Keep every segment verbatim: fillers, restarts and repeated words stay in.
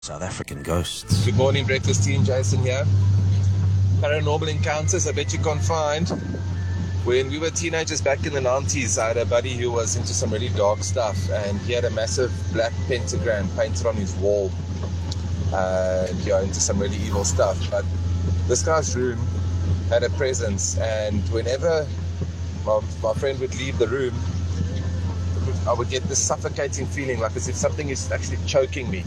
South African ghosts. Good morning, breakfast team. Jason here. Paranormal encounters I bet you can't find. When we were teenagers back in the nineties, I had a buddy who was into some really dark stuff, and he had a massive black pentagram painted on his wall. Uh, and yeah, into some really evil stuff. But this guy's room had a presence, and whenever my, my friend would leave the room, I would get this suffocating feeling, like as if something is actually choking me.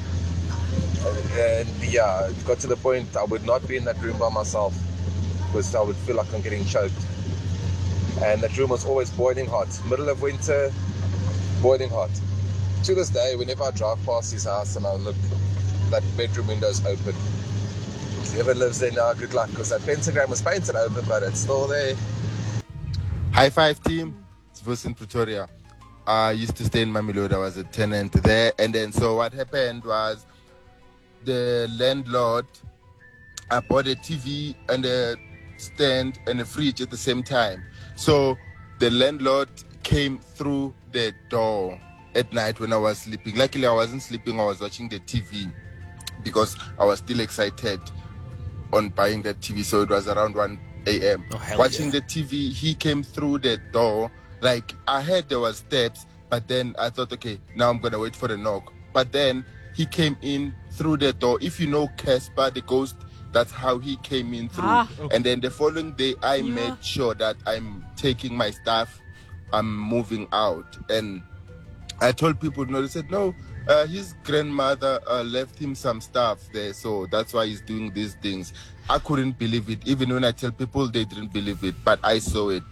And yeah, it got to the point I would not be in that room by myself because I would feel like I'm getting choked. And that room was always boiling hot. Middle of winter, boiling hot. To this day, whenever I drive past his house and I look, that bedroom window's open. Whoever lives there now, good luck, because that pentagram was painted open, but it's still there. High five team, it's Vos in Pretoria. I used to stay in Mamelodi. I was a tenant there, and then so what happened was the landlord, I bought a T V and a stand and a fridge at the same time. So the landlord came through the door at night when I was sleeping. Luckily, I wasn't sleeping. I was watching the T V because I was still excited on buying that T V. So it was around one a.m. Oh, watching yeah. the T V, he came through the door. Like, I heard there was steps, but then I thought, okay, now I'm going to wait for the knock. But then he came in through the door. If you know Casper, the ghost, that's how he came in through. Ah, okay. And then the following day, I Yeah. made sure that I'm taking my stuff, I'm moving out. And I told people, no, they said, no, uh, his grandmother uh, left him some stuff there, so that's why he's doing these things. I couldn't believe it. Even when I tell people, they didn't believe it, but I saw it.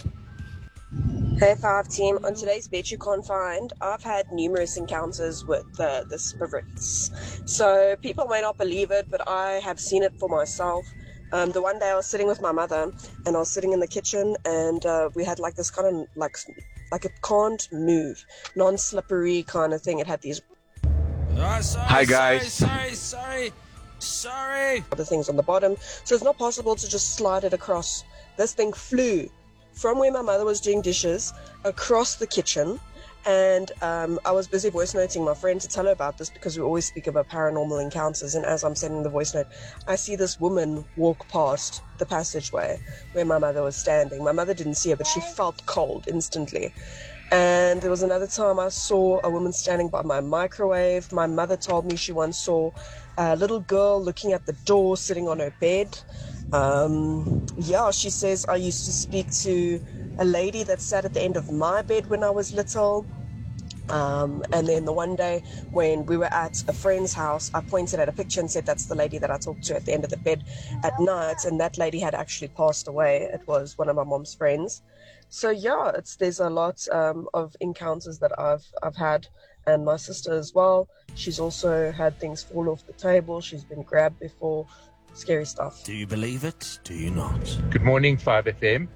Hey Five team, on today's Bet You Can't Find, I've had numerous encounters with uh, the spirits. So people may not believe it, but I have seen it for myself. Um, the one day I was sitting with my mother, and I was sitting in the kitchen, and uh, we had like this kind of like like it can't move, non-slippery kind of thing. It had these Oh, sorry, Hi, guys. Sorry, sorry, sorry, sorry. other things on the bottom, so it's not possible to just slide it across. This thing flew from where my mother was doing dishes across the kitchen, and um, I was busy voice noting my friend to tell her about this because we always speak about paranormal encounters. And as I'm sending the voice note, I see this woman walk past the passageway where my mother was standing. My mother didn't see her, but she felt cold instantly. And there was another time I saw a woman standing by my microwave. My mother told me she once saw a little girl looking at the door, sitting on her bed. Um, yeah, she says I used to speak to a lady that sat at the end of my bed when I was little. Um, and then the one day when we were at a friend's house, I pointed at a picture and said, that's the lady that I talked to at the end of the bed at night. And that lady had actually passed away. It was one of my mom's friends. So yeah, it's there's a lot um, of encounters that I've I've had, and my sister as well. She's also had things fall off the table. She's been grabbed before. Scary stuff. Do you believe it? Do you not? Good morning, five F M.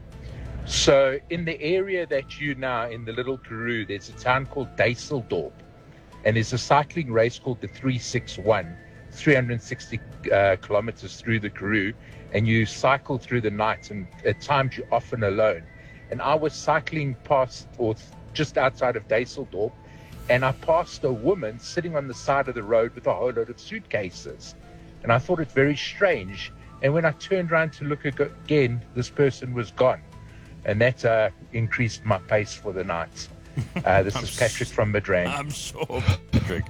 So in the area that you now, in the Little Karoo, there's a town called Duisseldorp, and there's a cycling race called the three sixty-one, three hundred sixty uh, kilometers through the Karoo, and you cycle through the night, and at times you're often alone. And I was cycling past, or just outside of Duisseldorp, and I passed a woman sitting on the side of the road with a whole load of suitcases. And I thought it very strange. And when I turned around to look again, this person was gone. And that uh, increased my pace for the night. Uh, this is Patrick from Midrand. I'm sure, Patrick.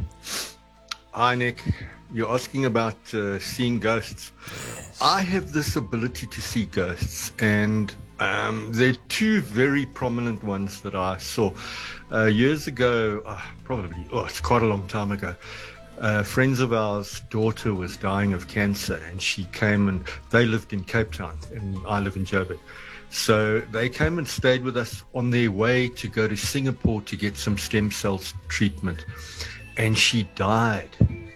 Hi, Nick. You're asking about uh, seeing ghosts. Yes. I have this ability to see ghosts, and um, there are two very prominent ones that I saw. Uh, years ago, uh, probably, oh, it's quite a long time ago, Uh, friends of ours' daughter was dying of cancer, and she came, and they lived in Cape Town, and I live in Joburg. So they came and stayed with us on their way to go to Singapore to get some stem cells treatment. And she died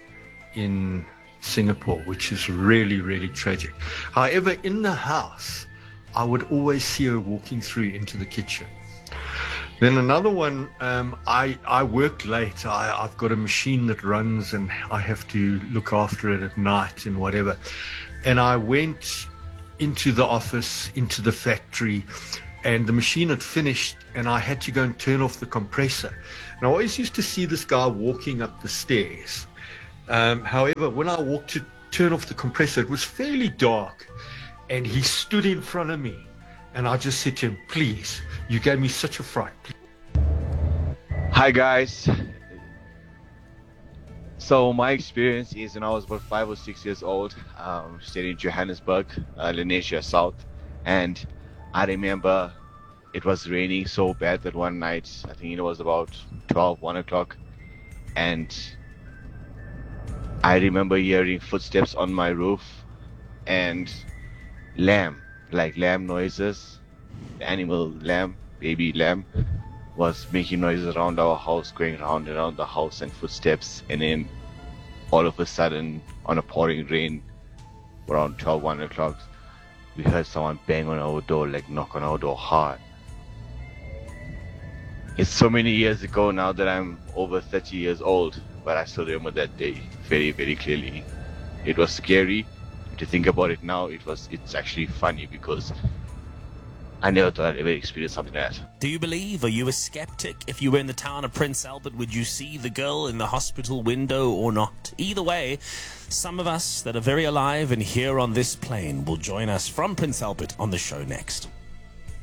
in Singapore, which is really, really tragic. However, in the house, I would always see her walking through into the kitchen. Then another one, um, I, I work late. I, I've got a machine that runs, and I have to look after it at night and whatever. And I went into the office, into the factory, and the machine had finished, and I had to go and turn off the compressor. And I always used to see this guy walking up the stairs. Um, however, when I walked to turn off the compressor, it was fairly dark, and he stood in front of me, and I just said to him, please, you gave me such a fright. Hi guys. So my experience is when I was about five or six years old, um, stayed in Johannesburg, uh, Lenasia South, and I remember it was raining so bad that one night, I think it was about twelve, one o'clock, and I remember hearing footsteps on my roof and lamb, like lamb noises, the animal lamb, baby lamb, was making noises around our house, going round and around the house, and footsteps. And then all of a sudden, on a pouring rain, around twelve, one o'clock, we heard someone bang on our door, like knock on our door hard. It's so many years ago now that I'm over thirty years old, but I still remember that day very, very clearly. It was scary. To think about it now, it was, it's actually funny because I never thought I'd ever experience something like that. Do you believe? Are you a skeptic? If you were in the town of Prince Albert, would you see the girl in the hospital window or not? Either way, some of us that are very alive and here on this plane will join us from Prince Albert on the show next.